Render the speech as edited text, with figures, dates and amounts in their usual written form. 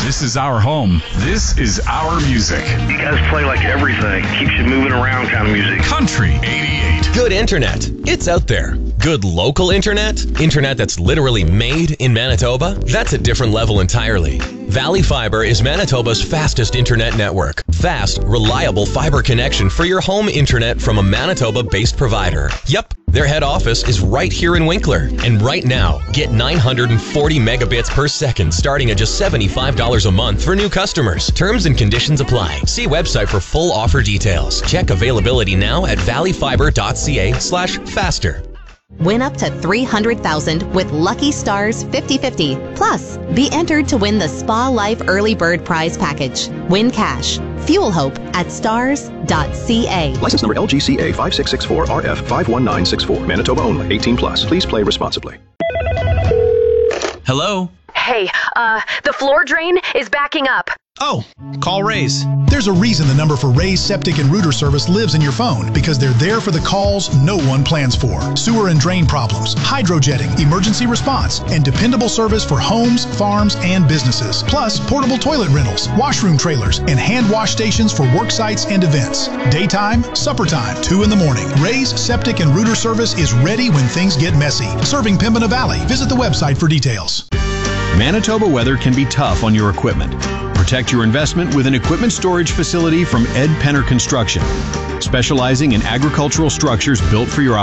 This is our home. This is our music. You guys play like everything. Keeps you moving around kind of music. Country 88. Good internet. It's out there. Good local internet? Internet that's literally made in Manitoba? That's a different level entirely. Valley Fiber is Manitoba's fastest internet network. Fast, reliable fiber connection for your home internet from a Manitoba-based provider. Yep, their head office is right here in Winkler. And right now, get 940 megabits per second starting at just $75 a month for new customers. Terms and conditions apply. See website for full offer details. Check availability now at valleyfiber.ca/faster. Win up to $300,000 with Lucky Stars 50/50. Plus, be entered to win the Spa Life Early Bird Prize Package. Win cash. Fuel hope at stars.ca. License number LGCA 5664RF51964. Manitoba only. 18 plus. Please play responsibly. Hello? Hey, the floor drain is backing up. Oh, call Ray's. There's a reason the number for Ray's Septic and Rooter Service lives in your phone, because they're there for the calls no one plans for. Sewer and drain problems, hydrojetting, emergency response, and dependable service for homes, farms, and businesses. Plus, portable toilet rentals, washroom trailers, and hand wash stations for work sites and events. Daytime, supper time, 2 in the morning. Ray's Septic and Rooter Service is ready when things get messy. Serving Pembina Valley. Visit the website for details. Manitoba weather can be tough on your equipment. Protect your investment with an equipment storage facility from Ed Penner Construction, specializing in agricultural structures built for your